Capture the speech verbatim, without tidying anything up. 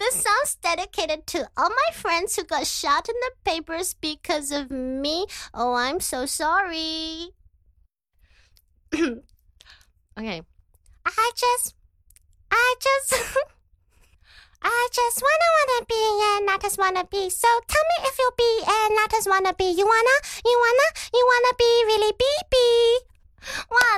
This song's dedicated to all my friends who got shot in the papers because of me. Oh, I'm so sorry. Okay. I just, I just, I just wanna wanna be and I just wanna be. So tell me if you'll be and I just wanna be. You wanna, you wanna, you wanna be really be be. One.